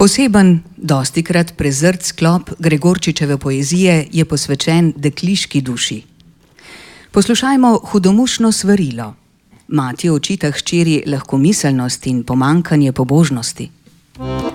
Poseben, dostikrat prezrt sklop Gregorčičeve poezije je posvečen dekliški duši. Poslušajmo hudomušno svarilo. Mati očita hčeri lahkomiselnost in pomanjkanje pobožnosti.